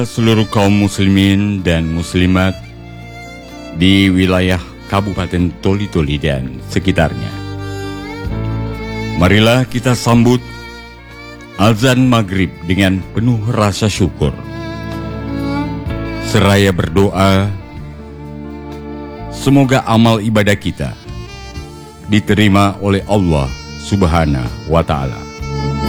kepada seluruh kaum muslimin dan muslimat di wilayah Kabupaten Toli-Toli dan sekitarnya. Marilah kita sambut azan maghrib dengan penuh rasa syukur. Seraya berdoa, semoga amal ibadah kita diterima oleh Allah Subhanahu wa Ta'ala.